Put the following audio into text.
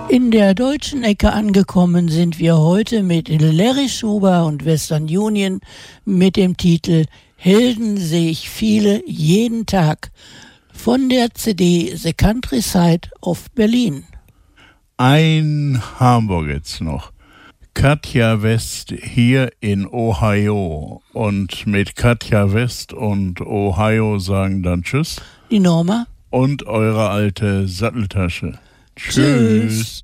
In der deutschen Ecke angekommen sind wir heute mit Larry Schuber und Western Union mit dem Titel Helden sehe ich viele jeden Tag von der CD The Countryside of Berlin. Ein Hamburg jetzt noch. Katja West hier in Ohio. Und mit Katja West und Ohio sagen dann Tschüss. Die Norma. Und eure alte Satteltasche. Tschüss.